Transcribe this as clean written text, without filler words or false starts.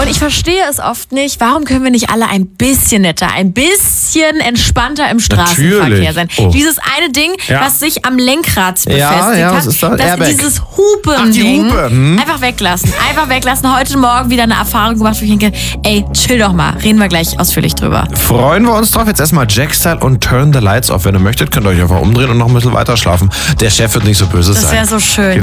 Und ich verstehe es oft nicht, warum können wir nicht alle ein bisschen netter, ein bisschen entspannter im Straßenverkehr sein? Dieses eine Ding, was sich am Lenkrad befestigt hat, was ist das? dieses Hupen-Ding, Hupe. einfach weglassen. Einfach weglassen. Heute Morgen wieder eine Erfahrung gemacht, wo ich denke, ey, chill doch mal, reden wir gleich ausführlich drüber. Freuen wir uns drauf. Jetzt erstmal Jack-Style und Turn the Lights Off. Wenn ihr möchtet, könnt ihr euch einfach umdrehen und noch ein bisschen weiter schlafen. Der Chef wird nicht so böse sein. Das wäre so schön.